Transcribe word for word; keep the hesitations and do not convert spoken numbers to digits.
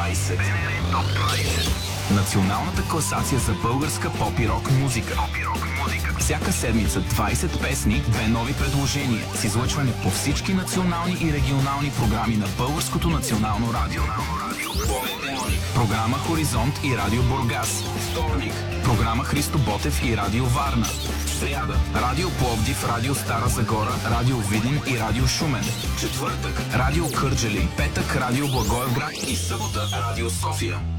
двайсет. Националната класация за българска поп и рок музика. Всяка седмица двайсет песни, две нови предложения с излъчване по всички национални и регионални програми на Българското национално радио. Понеделник. Програма Хоризонт и Радио Бургас. Вторник. Програма Христо Ботев и Радио Варна. Сряда. Радио Пловдив, Радио Стара Загора, Радио Видин и Радио Шумен. Четвъртък. Радио Кърджали. Петък. Радио Благоевград и събота. Радио София.